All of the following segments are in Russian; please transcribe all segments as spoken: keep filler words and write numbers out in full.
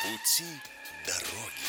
Пути дороги.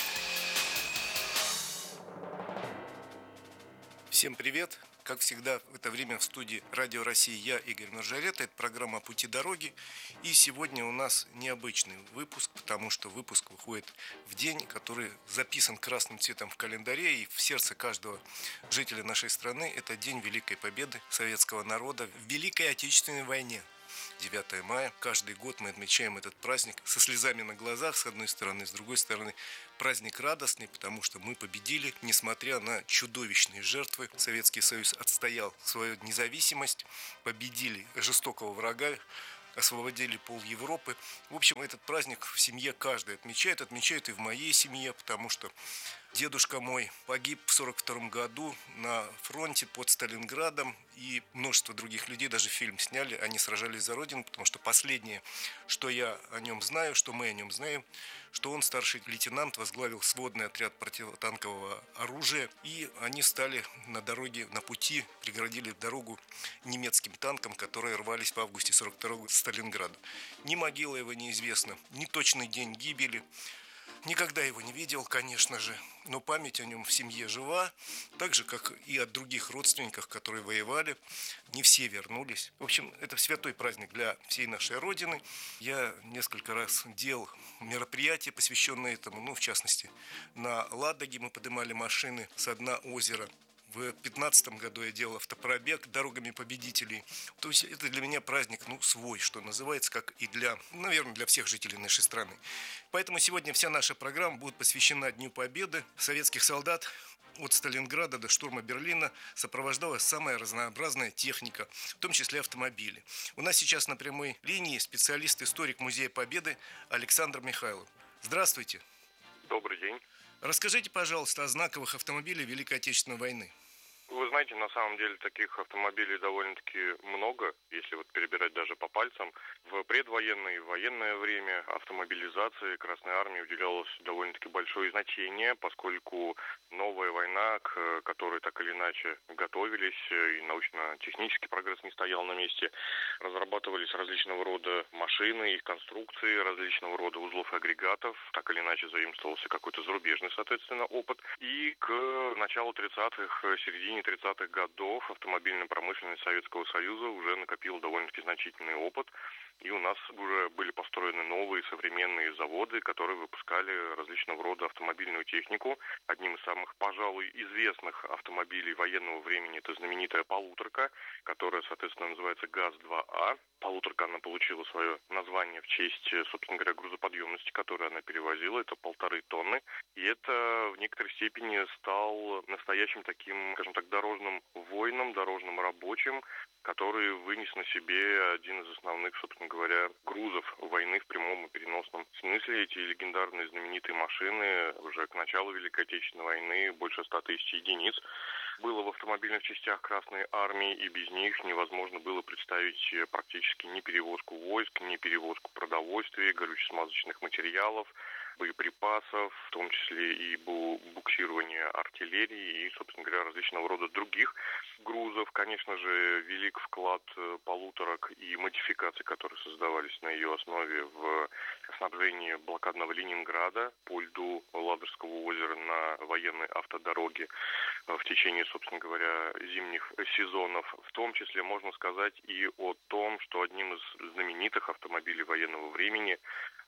Всем привет! Как всегда, в это время в студии Радио России я, Игорь Нуржарет. Это программа «Пути дороги». И сегодня у нас необычный выпуск, потому что выпуск выходит в день, который записан красным цветом в календаре. И в сердце каждого жителя нашей страны это День Великой Победы советского народа в Великой Отечественной войне. девятое мая. Каждый год мы отмечаем этот праздник со слезами на глазах, с одной стороны, с другой стороны, праздник радостный, потому что мы победили, несмотря на чудовищные жертвы. Советский Союз отстоял свою независимость, победили жестокого врага, освободили пол Европы. В общем, этот праздник в семье каждый отмечает, отмечает и в моей семье, потому что дедушка мой погиб в сорок втором году на фронте под Сталинградом, и множество других людей, даже фильм сняли, они сражались за Родину, потому что последнее, что я о нем знаю, что мы о нем знаем, что он, старший лейтенант, возглавил сводный отряд противотанкового оружия, и они стали на дороге, на пути, преградили дорогу немецким танкам, которые рвались в августе сорок второго года к Сталинграду. Ни могила его неизвестна, ни точный день гибели. Никогда его не видел, конечно же, но память о нем в семье жива, так же, как и о других родственниках, которые воевали. Не все вернулись. В общем, это святой праздник для всей нашей Родины. Я несколько раз делал мероприятия, посвященные этому, ну, в частности, на Ладоге мы поднимали машины со дна озера. В две тысячи пятнадцатом году я делал автопробег дорогами победителей. То есть это для меня праздник, ну, свой, что называется, как и для, наверное, для всех жителей нашей страны. Поэтому сегодня вся наша программа будет посвящена Дню Победы. Советских солдат от Сталинграда до штурма Берлина сопровождала самая разнообразная техника, в том числе автомобили. У нас сейчас на прямой линии специалист-историк Музея Победы Александр Михайлов. Здравствуйте. Добрый день. Расскажите, пожалуйста, о знаковых автомобилях Великой Отечественной войны. Вы знаете, на самом деле таких автомобилей довольно-таки много, если вот перебирать даже по пальцам. В предвоенное и военное время автомобилизации Красной Армии уделялось довольно-таки большое значение, поскольку новая война, к которой так или иначе готовились, и научно-технический прогресс не стоял на месте, разрабатывались различного рода машины, их конструкции, различного рода узлов и агрегатов, так или иначе заимствовался какой-то зарубежный, соответственно, опыт. И к началу тридцатых, середине тридцатых годов автомобильная промышленность Советского Союза уже накопила довольно-таки значительный опыт, и у нас уже были построены новые современные заводы, которые выпускали различного рода автомобильную технику. Одним из самых, пожалуй, известных автомобилей военного времени это знаменитая полуторка, которая, соответственно, называется ГАЗ два А. Полуторка, она получила свое название в честь, собственно говоря, грузоподъемности, которую она перевозила, это полторы тонны. И это в некоторой степени стал настоящим таким, скажем так, дорожным воином, дорожным рабочим, который вынес на себе один из основных, собственно говоря, грузов войны в прямом и переносном смысле. Эти легендарные знаменитые машины уже к началу Великой Отечественной войны больше ста тысяч единиц было в автомобильных частях Красной Армии, и без них невозможно было представить практически ни перевозку войск, ни перевозку продовольствия, горюче-смазочных материалов, боеприпасов, в том числе и буксирование артиллерии и, собственно говоря, различного рода других грузов. Конечно же, велик вклад полуторок и модификаций, которые создавались на ее основе в снабжении блокадного Ленинграда по льду Ладожского озера на военной автодороге в течение, собственно говоря, зимних сезонов. В том числе можно сказать и о том, что одним из знаменитых автомобилей военного времени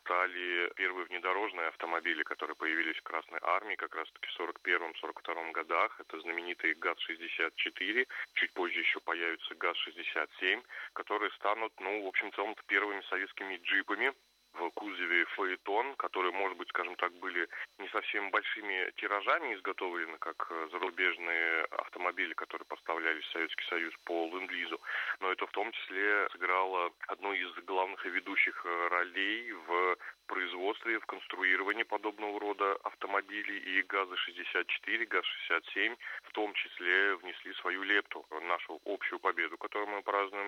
стали первые внедорожные автомобили, которые появились в Красной Армии как раз-таки в сорок первом — сорок втором годах. Это знаменитый ГАЗ шестьдесят четыре, чуть позже еще появится ГАЗ шестьдесят семь, которые станут, ну, в общем целом, первыми советскими джипами в кузове фаэтон, которые, может быть, скажем так, были не совсем большими тиражами изготовлены, как зарубежные автомобили, которые поставлялись в Советский Союз по ленд-лизу, но это в том числе сыграло одну из главных и ведущих ролей в производстве, в конструировании подобного рода автомобилей, и ГАЗы шестьдесят четыре, ГАЗ шестьдесят семь в том числе внесли свою лепту в нашу общую победу, которую мы празднуем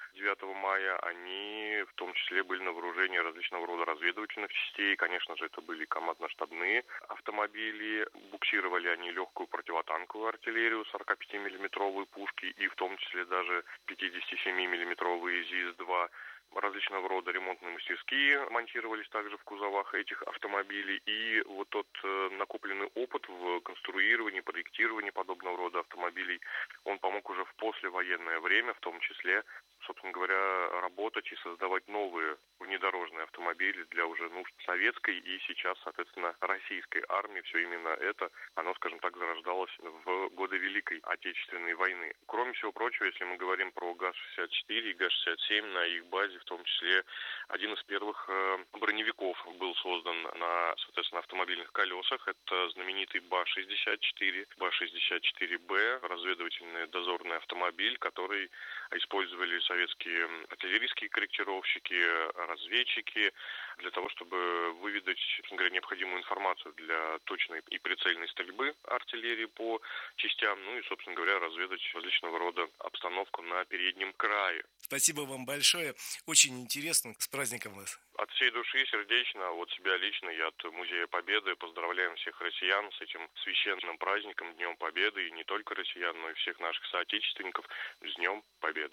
девятого мая, они в том числе были на вооружении различного рода разведывательных частей. Конечно же, это были командно-штабные автомобили. Буксировали они легкую противотанковую артиллерию, сорок пять миллиметровые пушки и в том числе даже пятьдесят семь миллиметровые ЗИС-два. Различного рода ремонтные мастерские монтировались также в кузовах этих автомобилей. И вот тот э, накопленный опыт в конструировании, проектировании подобного рода автомобилей, он помог уже в послевоенное время, в том числе, собственно говоря, работать и создавать новые внедорожные автомобили для уже нужд советской и сейчас, соответственно, российской армии. Все именно это, оно, скажем так, зарождалось в годы Великой Отечественной войны. Кроме всего прочего, если мы говорим про ГАЗ-шестьдесят четыре и ГАЗ-шестьдесят семь, на их базе в том числе один из первых броневиков был создан на, соответственно, автомобильных колесах. Это знаменитый БА-шестьдесят четыре, БА-шестьдесят четыре Б, разведывательный дозорный автомобиль, который использовали советские артиллерийские корректировщики, разведчики для того, чтобы выведать, собственно говоря, необходимую информацию для точной и прицельной стрельбы артиллерии по частям, ну и, собственно говоря, разведать различного рода обстановку на переднем крае. Спасибо вам большое. Очень интересно. С праздником вас. От всей души, сердечно, от себя лично и от Музея Победы поздравляем всех россиян с этим священным праздником, Днем Победы, и не только россиян, но и всех наших соотечественников с Днем Победы.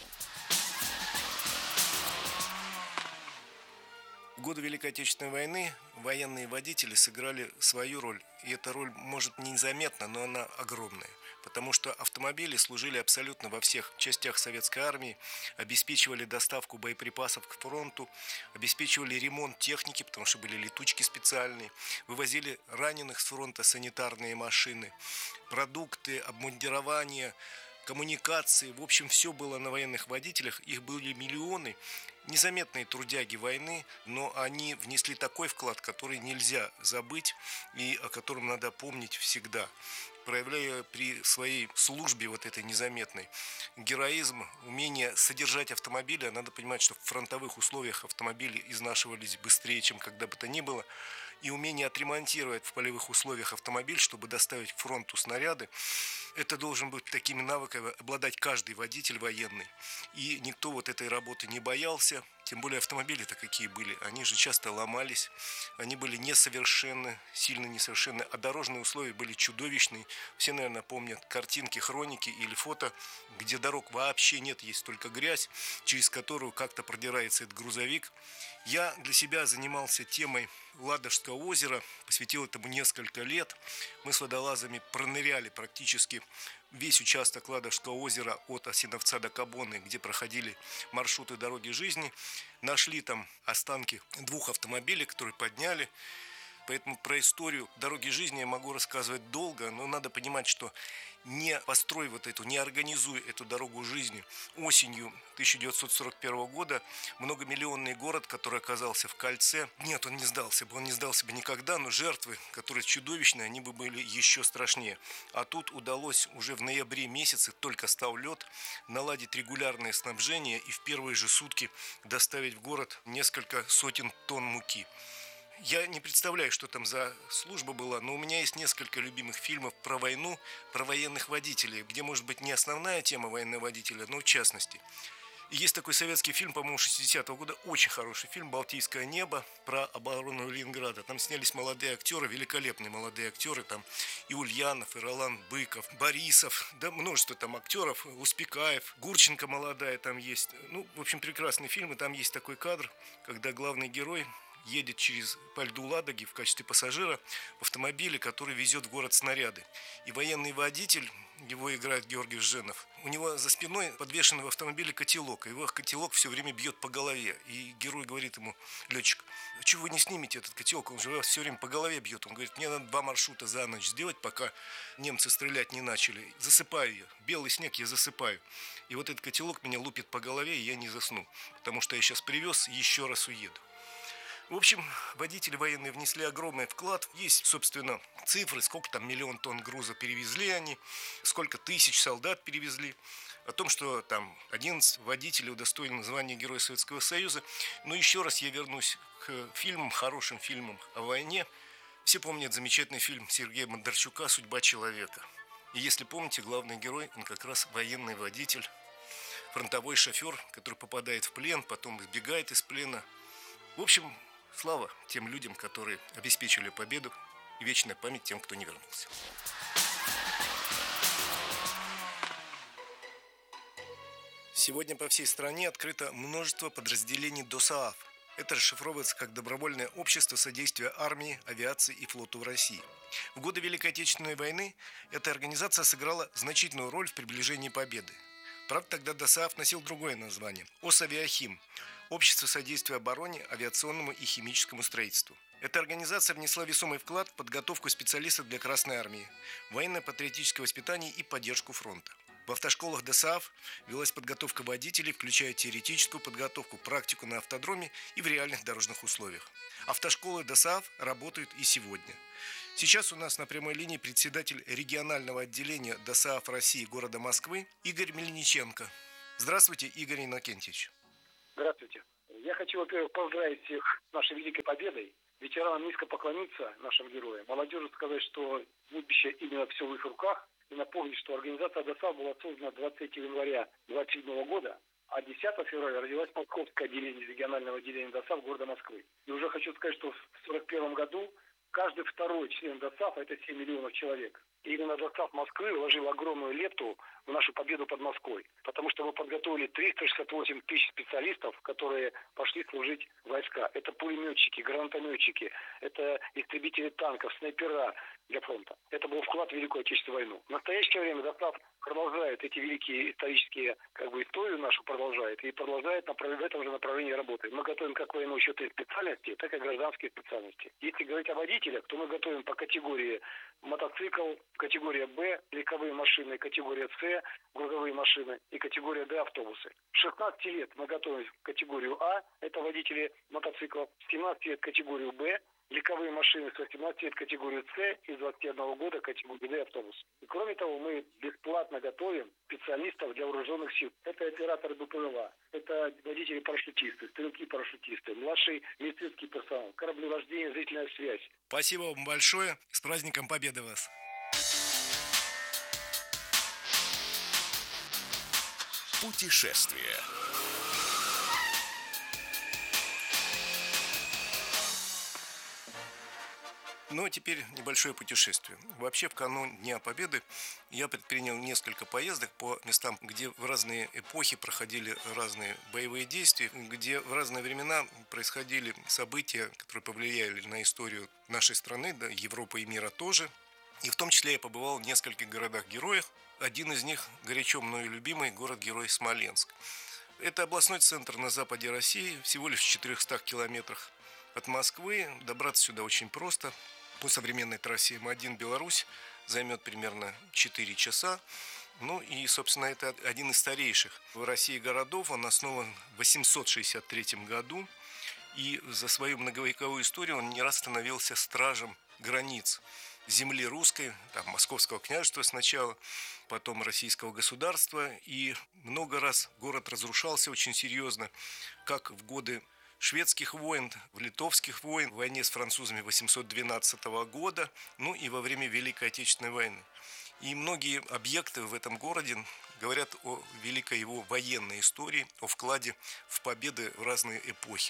В годы Великой Отечественной войны военные водители сыграли свою роль. И эта роль, может, незаметна, но она огромная. Потому что автомобили служили абсолютно во всех частях советской армии, обеспечивали доставку боеприпасов к фронту, обеспечивали ремонт техники, потому что были летучки специальные, вывозили раненых с фронта санитарные машины, продукты, обмундирование, коммуникации. В общем, все было на военных водителях, их были миллионы. Незаметные трудяги войны, но они внесли такой вклад, который нельзя забыть и о котором надо помнить всегда. Проявляя при своей службе вот этой незаметной героизм, умение содержать автомобили, надо понимать, что в фронтовых условиях автомобили изнашивались быстрее, чем когда бы то ни было, и умение отремонтировать в полевых условиях автомобиль, чтобы доставить к фронту снаряды, это должен быть такими навыками обладать каждый водитель военный. И никто вот этой работы не боялся, тем более автомобили-то какие были, они же часто ломались, они были несовершенны, сильно несовершенны, а дорожные условия были чудовищные. Все, наверное, помнят картинки, хроники или фото, где дорог вообще нет, есть только грязь, через которую как-то продирается этот грузовик. Я для себя занимался темой Ладожского озера, посвятил этому несколько лет. Мы с водолазами проныряли практически весь участок Ладожского озера от Осиновца до Кабоны, где проходили маршруты дороги жизни. Нашли там останки двух автомобилей, которые подняли. Поэтому про историю дороги жизни я могу рассказывать долго, но надо понимать, что не построй вот эту, не организуй эту дорогу жизни осенью тысяча девятьсот сорок первого года, многомиллионный город, который оказался в кольце, нет, он не сдался бы, он не сдался бы никогда, но жертвы, которые чудовищные, они бы были еще страшнее. А тут удалось уже в ноябре месяце, только стал лед, наладить регулярное снабжение и в первые же сутки доставить в город несколько сотен тонн муки. Я не представляю, что там за служба была, но у меня есть несколько любимых фильмов про войну, про военных водителей, где, может быть, не основная тема военного водителя, но в частности. И есть такой советский фильм, по-моему, шестидесятого года, очень хороший фильм «Балтийское небо» про оборону Ленинграда. Там снялись молодые актеры, великолепные молодые актеры, там и Ульянов, и Ролан Быков, Борисов, да множество там актеров, Успекаев, Гурченко молодая там есть. Ну, в общем, прекрасный фильм, и там есть такой кадр, когда главный герой едет через по льду Ладоги в качестве пассажира в автомобиле, который везет в город снаряды. И военный водитель, его играет Георгий Жженов, у него за спиной подвешен в автомобиле котелок, и его котелок все время бьет по голове. И герой говорит ему, летчик, а чего вы не снимете этот котелок, он же вас все время по голове бьет. Он говорит, мне надо два маршрута за ночь сделать, пока немцы стрелять не начали. Засыпаю я, белый снег я засыпаю. И вот этот котелок меня лупит по голове, и я не засну, потому что я сейчас привез и еще раз уеду. В общем, водители военные внесли огромный вклад. Есть, собственно, цифры, сколько там миллион тонн груза перевезли они, сколько тысяч солдат перевезли. О том, что там одиннадцать водителей удостоены звания Героя Советского Союза. Но еще раз я вернусь к фильмам, хорошим фильмам о войне. Все помнят замечательный фильм Сергея Бондарчука «Судьба человека». И если помните, главный герой, он как раз военный водитель. фронтовой шофер, который попадает в плен, потом сбегает из плена. В общем, слава тем людям, которые обеспечили победу, и вечная память тем, кто не вернулся. Сегодня по всей стране открыто множество подразделений ДОСААФ. Это расшифровывается как Добровольное общество содействия армии, авиации и флоту в России. В годы Великой Отечественной войны эта организация сыграла значительную роль в приближении победы. Правда, тогда ДОСААФ носил другое название – ОСАВИАХИМ – Общество содействия обороне, авиационному и химическому строительству. Эта организация внесла весомый вклад в подготовку специалистов для Красной армии, военно-патриотическое воспитание и поддержку фронта. В автошколах ДОСААФ велась подготовка водителей, включая теоретическую подготовку, практику на автодроме и в реальных дорожных условиях. Автошколы ДОСААФ работают и сегодня. Сейчас у нас на прямой линии председатель регионального отделения ДОСААФ России города Москвы Игорь Мельниченко. Здравствуйте, Игорь Иннокентьевич. Здравствуйте. Я хочу, во-первых, поздравить всех с нашей великой победой. Ветеранам низко поклониться, нашим героям. Молодежи сказать, что будущее именно все в их руках. И напомнить, что организация ДОСААФ была создана двадцать третьего января две тысячи двадцать седьмого года, а десятого февраля родилось московское отделение регионального отделения ДОСААФ города Москвы. И уже хочу сказать, что в сорок первом году каждый второй член ДОСААФ, это семь миллионов человек. И именно ДОСААФ Москвы вложил огромную лепту в нашу победу под Москвой. Потому что мы подготовили триста шестьдесят восемь тысяч специалистов, которые пошли служить в войска. Это пулеметчики, гранатометчики, это истребители танков, снайпера для фронта. Это был вклад в Великую Отечественную войну. В настоящее время ДОСААФ продолжает эти великие исторические как бы, историю нашу продолжает и продолжает направ... в этом же направлении работать. Мы готовим как военные учеты специальности, так и гражданские специальности. Если говорить о водителях, то мы готовим по категории мотоцикл, категория Б, легковые машины, категория С, грузовые машины и категория Д автобусы. С шестнадцати лет мы готовим категорию А, это водители мотоциклов, с семнадцати лет категорию Б, легковые машины с восемнадцати лет категорию С и с двадцати одного года категорию Д автобус. И кроме того, мы бесплатно готовим специалистов для вооруженных сил. Это операторы БПЛА, это водители-парашютисты, стрелки-парашютисты, младший медицинский персонал, кораблевождение, зрительная связь. Спасибо вам большое. С праздником Победы вас! Путешествие. Ну, а теперь небольшое путешествие. Вообще, в канун Дня Победы я предпринял несколько поездок по местам, где в разные эпохи проходили разные боевые действия, где в разные времена происходили события, которые повлияли на историю нашей страны, да, Европы и мира тоже. И в том числе я побывал в нескольких городах-героях. Один из них горячо мною любимый город-герой Смоленск. Это областной центр на западе России, всего лишь в четырехстах километрах от Москвы. Добраться сюда очень просто. По современной трассе М один Беларусь займет примерно четыре часа. Ну и, собственно, это один из старейших в России городов. Он основан в восемьсот шестьдесят третьем году. И за свою многовековую историю он не раз становился стражем границ земли русской, там, Московского княжества сначала, потом Российского государства. И много раз город разрушался очень серьезно, как в годы шведских войн, в литовских войн, в войне с французами восемьсот двенадцатого года, ну и во время Великой Отечественной войны. И многие объекты в этом городе говорят о великой его военной истории, о вкладе в победы в разные эпохи.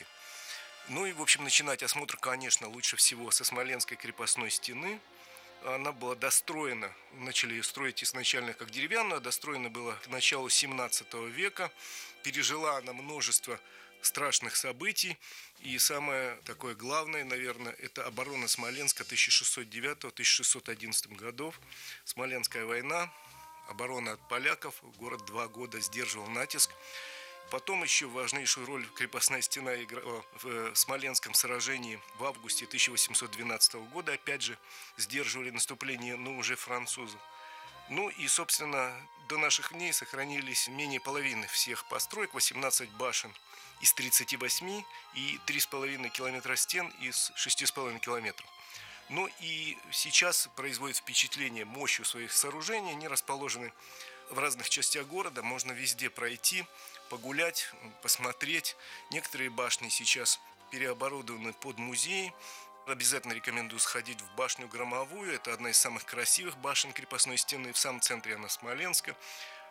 Ну и, в общем, начинать осмотр, конечно, лучше всего со Смоленской крепостной стены. Она была достроена, начали ее строить изначально как деревянную, достроена была к началу семнадцатого века. Пережила она множество страшных событий. И самое такое главное, наверное, это оборона Смоленска тысяча шестьсот девятого — тысяча шестьсот одиннадцатого годов. Смоленская война, оборона от поляков. Город два года сдерживал натиск. Потом еще важнейшую роль крепостная стена играла в Смоленском сражении в августе тысяча восемьсот двенадцатого года. Опять же, сдерживали наступление, но уже французов. Ну и, собственно, до наших дней сохранились менее половины всех построек, восемнадцать башен из тридцати восьми и три с половиной километра стен из шести с половиной километров. Ну и сейчас производит впечатление мощью своих сооружений. Они расположены в разных частях города, можно везде пройти, погулять, посмотреть. Некоторые башни сейчас переоборудованы под музей. Обязательно рекомендую сходить в башню Громовую. Это одна из самых красивых башен крепостной стены. В самом центре она Смоленска.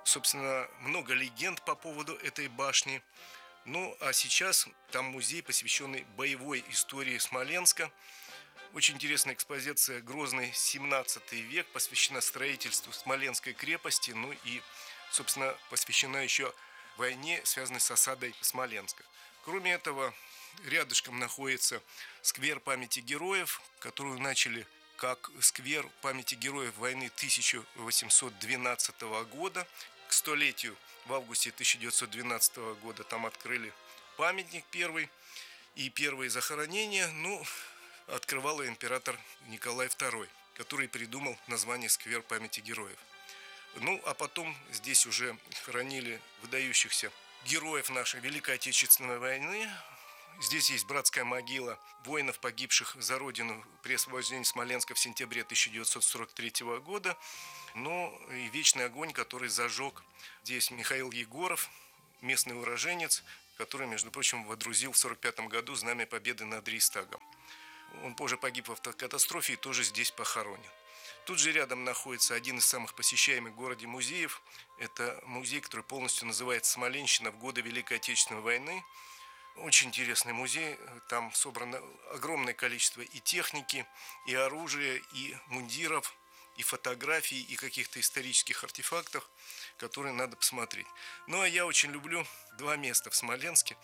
Собственно, много легенд по поводу этой башни. Ну, а сейчас там музей, посвященный боевой истории Смоленска. Очень интересная экспозиция «Грозный семнадцатый век», посвящена строительству Смоленской крепости, ну и, собственно, посвящена еще войне, связанной с осадой Смоленска. Кроме этого, рядышком находится сквер памяти героев, которую начали как сквер памяти героев войны тысяча восемьсот двенадцатого года. К столетию в августе тысяча девятьсот двенадцатого года там открыли памятник первый и первые захоронения. Ну, открывал император Николай второй, который придумал название «Сквер памяти героев». Ну, а потом здесь уже хоронили выдающихся героев нашей Великой Отечественной войны. Здесь есть братская могила воинов, погибших за родину при освобождении Смоленска в сентябре тысяча девятьсот сорок третьего года. Ну, и вечный огонь, который зажег здесь Михаил Егоров, местный уроженец, который, между прочим, водрузил в сорок пятом году знамя победы над Рейхстагом. Он позже погиб в автокатастрофе и тоже здесь похоронен. Тут же рядом находится один из самых посещаемых в городе музеев. Это музей, который полностью называется «Смоленщина в годы Великой Отечественной войны». Очень интересный музей. Там собрано огромное количество и техники, и оружия, и мундиров, и фотографий, и каких-то исторических артефактов, которые надо посмотреть. Ну, а я очень люблю два места в Смоленске.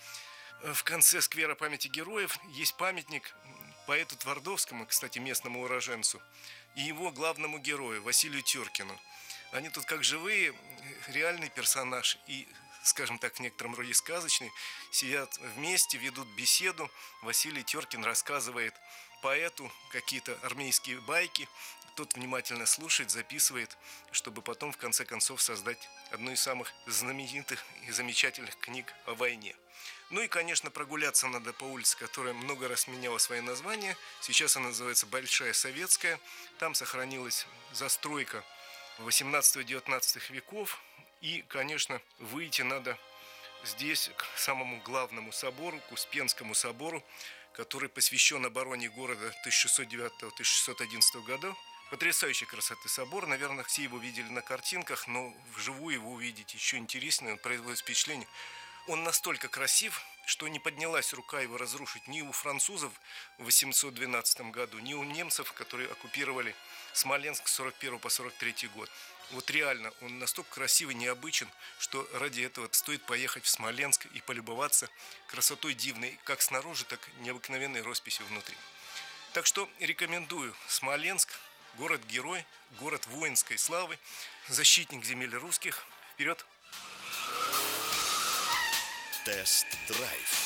В конце сквера памяти героев есть памятник поэту Твардовскому, кстати, местному уроженцу, и его главному герою Василию Теркину. Они тут как живые, реальный персонаж и, скажем так, в некотором роде сказочный, сидят вместе, ведут беседу. Василий Теркин рассказывает поэту какие-то армейские байки. Тот внимательно слушает, записывает, чтобы потом, в конце концов, создать одну из самых знаменитых и замечательных книг о войне. Ну и, конечно, прогуляться надо по улице, которая много раз меняла свои названия. Сейчас она называется Большая Советская. Там сохранилась застройка восемнадцатого-девятнадцатого веков. И, конечно, выйти надо здесь к самому главному собору, к Успенскому собору, который посвящен обороне города тысяча шестьсот девятого — тысяча шестьсот одиннадцатого годов. Потрясающей красоты собор. Наверное, все его видели на картинках, но вживую его увидеть еще интереснее. Он производит впечатление. Он настолько красив, что не поднялась рука его разрушить ни у французов в восемьсот двенадцатом году, ни у немцев, которые оккупировали Смоленск с сорок первого по сорок третий год. Вот реально, он настолько красивый, необычен, что ради этого стоит поехать в Смоленск и полюбоваться красотой дивной, как снаружи, так и необыкновенной росписью внутри. Так что рекомендую Смоленск, город-герой, город воинской славы, защитник земель русских. Вперед! Тест-драйв.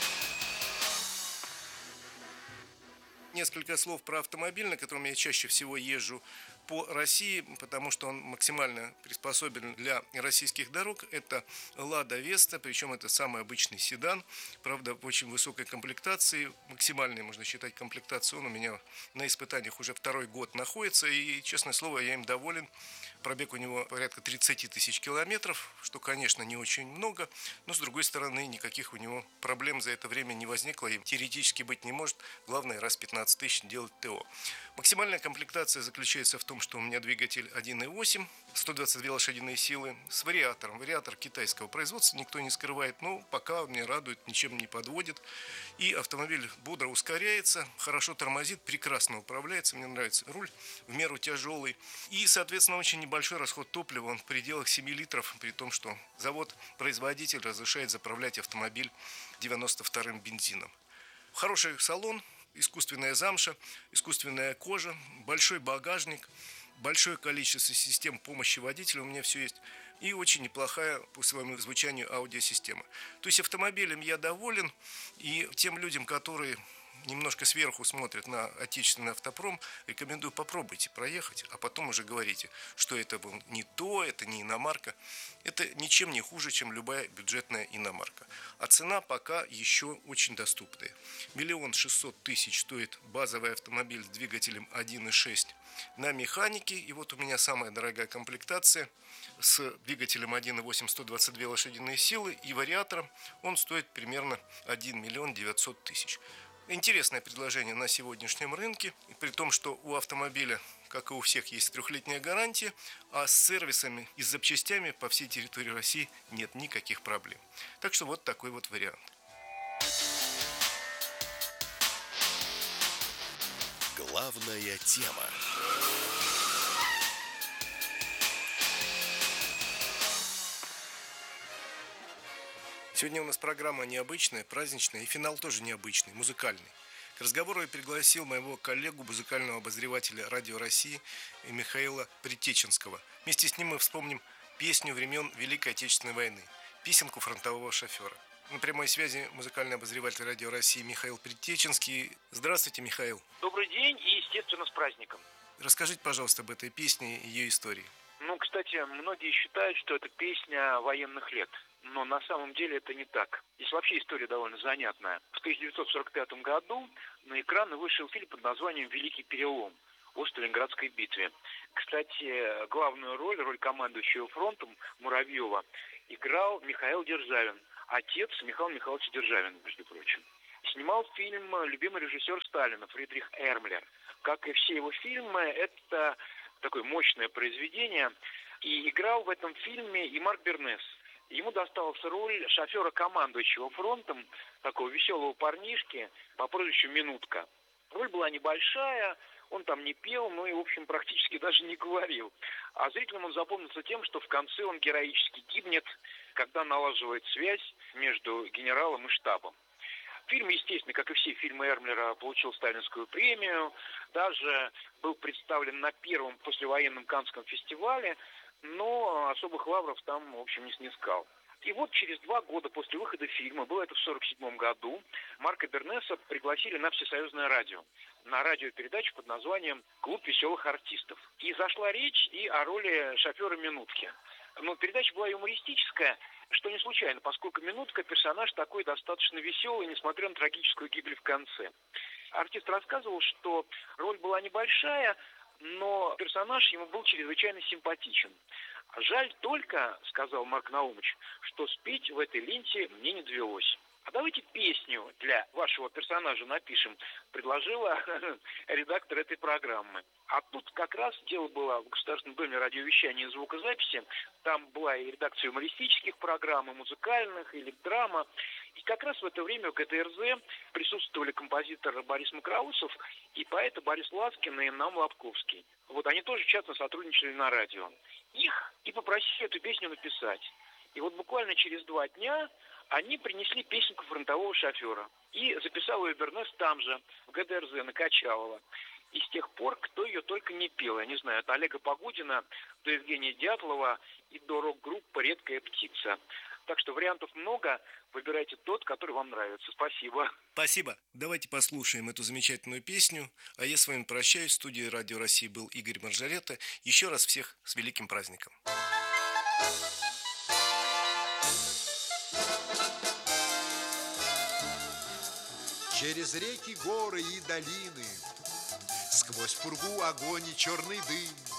Несколько слов про автомобиль, на котором я чаще всего езжу по России, потому что он максимально приспособлен для российских дорог. Это Лада Веста, причем это самый обычный седан, правда, в очень высокой комплектации, максимальной, можно считать, комплектацию. Он у меня на испытаниях уже второй год находится, и, честное слово, я им доволен. Пробег у него порядка тридцать тысяч километров, что, конечно, не очень много, но, с другой стороны, никаких у него проблем за это время не возникло и теоретически быть не может. Главное, раз пятнадцать тысяч делать ТО. Максимальная комплектация заключается в том, что у меня двигатель один и восемь, сто двадцать две лошадиные силы с вариатором. Вариатор китайского производства, никто не скрывает, но пока меня радует, ничем не подводит. И автомобиль бодро ускоряется, хорошо тормозит, прекрасно управляется. Мне нравится руль, в меру тяжелый. И, соответственно, очень небольшой расход топлива, он в пределах семи литров, при том, что завод-производитель разрешает заправлять автомобиль девяносто вторым бензином. Хороший салон, искусственная замша, искусственная кожа, большой багажник, большое количество систем помощи водителю, у меня все есть, и очень неплохая по своему звучанию аудиосистема. То есть автомобилем я доволен, и тем людям, которые немножко сверху смотрят на отечественный автопром, рекомендую, попробуйте проехать, а потом уже говорите, что это был не то, это не иномарка. Это ничем не хуже, чем любая бюджетная иномарка. А цена пока еще очень доступная. Миллион шестьсот тысяч стоит базовый автомобиль с двигателем один и шесть на механике. И вот у меня самая дорогая комплектация с двигателем один и восемь, сто двадцать две лошадиные силы и вариатором. Он стоит примерно один миллион девятьсот тысяч. Интересное предложение на сегодняшнем рынке, при том, что у автомобиля, как и у всех, есть трехлетняя гарантия, а с сервисами и с запчастями по всей территории России нет никаких проблем. Так что вот такой вот вариант. Главная тема. Сегодня у нас программа необычная, праздничная, и финал тоже необычный, музыкальный. К разговору я пригласил моего коллегу, музыкального обозревателя Радио России Михаила Притеченского. Вместе с ним мы вспомним песню времен Великой Отечественной войны, песенку фронтового шофера. На прямой связи музыкальный обозреватель Радио России Михаил Притеченский. Здравствуйте, Михаил. Добрый день и, естественно, с праздником. Расскажите, пожалуйста, об этой песне и ее истории. Ну, кстати, многие считают, что это песня военных лет. Но на самом деле это не так. Здесь вообще история довольно занятная. В тысяча девятьсот сорок пятом году на экраны вышел фильм под названием «Великий перелом» о Сталинградской битве. Кстати, главную роль, роль командующего фронтом Муравьева, играл Михаил Державин, отец Михаила Михайловича Державина, между прочим. Снимал фильм любимый режиссер Сталина Фридрих Эрмлер. Как и все его фильмы, это такое мощное произведение. И играл в этом фильме и Марк Бернес. Ему досталась роль шофера, командующего фронтом, такого веселого парнишки по прозвищу Минутка. Роль была небольшая, он там не пел, но и, в общем, практически даже не говорил. А зрителям он запомнился тем, что в конце он героически гибнет, когда налаживает связь между генералом и штабом. Фильм, естественно, как и все фильмы Эрмлера, получил Сталинскую премию, даже был представлен на первом послевоенном Каннском фестивале, но особых лавров там, в общем, не снискал. И вот через два года после выхода фильма, было это в сорок седьмом году, Марка Бернеса пригласили на Всесоюзное радио, на радиопередачу под названием «Клуб веселых артистов». И зашла речь и о роли шофера Минутки. Но передача была юмористическая, что не случайно, поскольку Минутка персонаж такой достаточно веселый, несмотря на трагическую гибель в конце. Артист рассказывал, что роль была небольшая, но персонаж ему был чрезвычайно симпатичен. «Жаль только, — сказал Марк Наумович, — что спеть в этой ленте мне не довелось. А давайте песню для вашего персонажа напишем», — предложила редактор этой программы. А тут как раз дело было в Государственном доме радиовещания и звукозаписи. Там была и редакция юмористических программ, и музыкальных, и драма. И как раз в это время в гэ тэ эр зэ присутствовали композитор Борис Макроусов и поэты Борис Ласкин и Нам Лобковский. Вот они тоже часто сотрудничали на радио. Их и попросили эту песню написать. И вот буквально через два дня они принесли песенку фронтового шофера. И записал ее Бернес там же, в гэ тэ эр зэ, на Качалова. И с тех пор кто ее только не пел. Я не знаю, от Олега Погодина до Евгения Дятлова и до рок-группы «Редкая птица». Так что вариантов много. Выбирайте тот, который вам нравится. Спасибо. Спасибо. Давайте послушаем эту замечательную песню. А я с вами прощаюсь. В студии Радио России был Игорь Маржарета. Еще раз всех с великим праздником. Через реки, горы и долины, сквозь пургу огонь и черный дым,